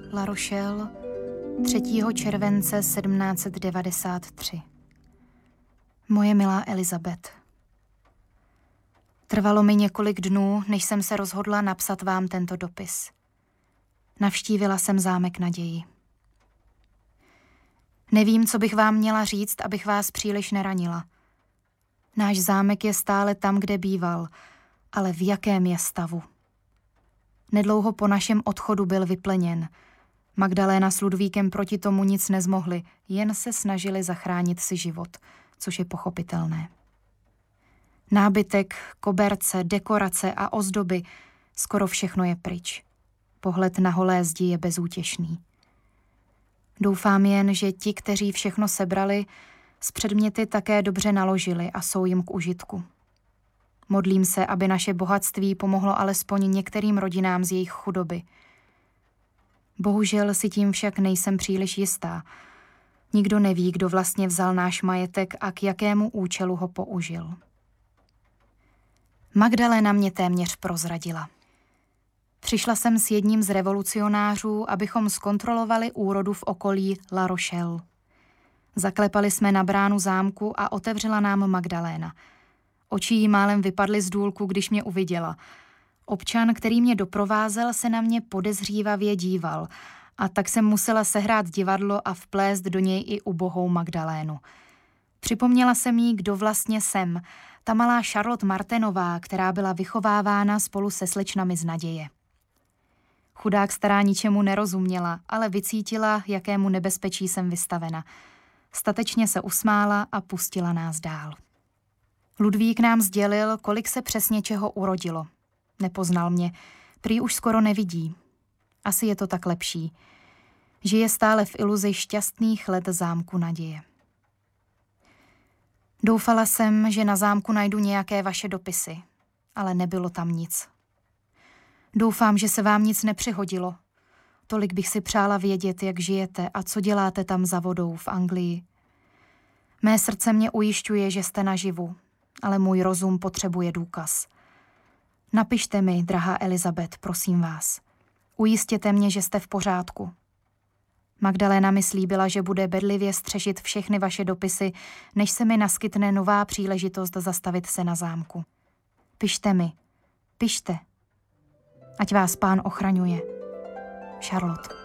La Rochelle, 3. července 1793. Moje milá Elizabeth. Trvalo mi několik dnů, než jsem se rozhodla napsat vám tento dopis. Navštívila jsem zámek naději. Nevím, co bych vám měla říct, abych vás příliš neranila. Náš zámek je stále tam, kde býval, ale v jakém je stavu. Nedlouho po našem odchodu byl vypleněn. Magdaléna s Ludvíkem proti tomu nic nezmohli, jen se snažili zachránit si život, což je pochopitelné. Nábytek, koberce, dekorace a ozdoby, skoro všechno je pryč. Pohled na holé zdi je bezútěšný. Doufám jen, že ti, kteří všechno sebrali, s předměty také dobře naložili a jsou jim k užitku. Modlím se, aby naše bohatství pomohlo alespoň některým rodinám z jejich chudoby. Bohužel si tím však nejsem příliš jistá. Nikdo neví, kdo vlastně vzal náš majetek a k jakému účelu ho použil. Magdaléna mě téměř prozradila. Přišla jsem s jedním z revolucionářů, abychom zkontrolovali úrodu v okolí La Rochelle. Zaklepali jsme na bránu zámku a otevřela nám Magdaléna. Oči jí málem vypadly z důlku, když mě uviděla. Občan, který mě doprovázel, se na mě podezřívavě díval a tak jsem musela sehrát divadlo a vplést do něj i ubohou Magdalénu. Připomněla jsem jí, kdo vlastně jsem, ta malá Charlotte Martenová, která byla vychovávána spolu se slečnami z Naděje. Chudák stará ničemu nerozuměla, ale vycítila, jakému nebezpečí jsem vystavena. Statečně se usmála a pustila nás dál. Ludvík nám sdělil, kolik se přesně čeho urodilo. Nepoznal mě, prý už skoro nevidí. Asi je to tak lepší. Žije stále v iluzi šťastných let zámku Naděje. Doufala jsem, že na zámku najdu nějaké vaše dopisy, ale nebylo tam nic. Doufám, že se vám nic nepřihodilo. Tolik bych si přála vědět, jak žijete a co děláte tam za vodou v Anglii. Mé srdce mě ujišťuje, že jste naživu, ale můj rozum potřebuje důkaz. Napište mi, drahá Elizabeth, prosím vás. Ujistěte mě, že jste v pořádku. Magdaléna mi slíbila, že bude bedlivě střežit všechny vaše dopisy, než se mi naskytne nová příležitost zastavit se na zámku. Pište mi, pište. Ať vás Pán ochraňuje. Charlotte.